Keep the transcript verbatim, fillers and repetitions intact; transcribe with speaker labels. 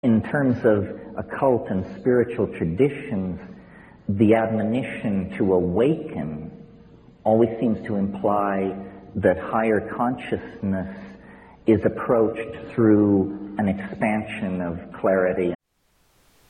Speaker 1: In terms of occult and spiritual traditions, the admonition to awaken always seems to imply that higher consciousness is approached through an expansion of clarity